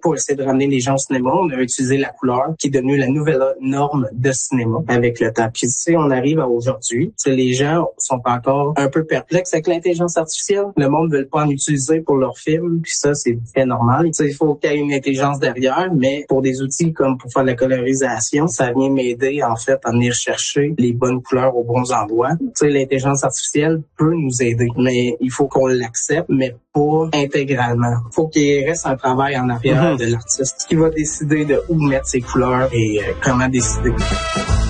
pour essayer de ramener les gens au cinéma, on a utilisé la couleur qui est devenue la nouvelle norme de cinéma avec le temps. Puis on arrive à aujourd'hui, les gens sont encore un peu perplexes avec l'intelligence artificielle. Le monde ne veut pas en utiliser pour leurs films, puis ça, c'est très normal. Il faut qu'il y ait une intelligence derrière, mais pour des outils comme pour faire de la colorisation, ça vient m'aider en fait à venir chercher les bonnes couleurs aux bons endroits. L'intelligence artificielle peut nous aider, mais il faut qu'on l'accepte, mais pas intégralement. Il faut qu'il reste un travail en arrière de l'artiste qui va décider de où mettre ses couleurs et comment décider.